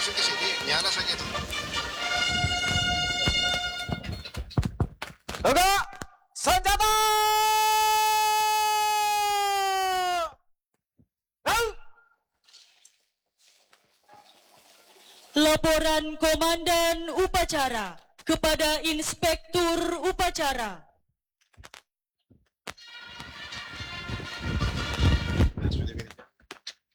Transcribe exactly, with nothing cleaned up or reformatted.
langsung ke sini, nyala saja itu. Toga, senjata! Laporan Komandan Upacara kepada Inspektur Upacara.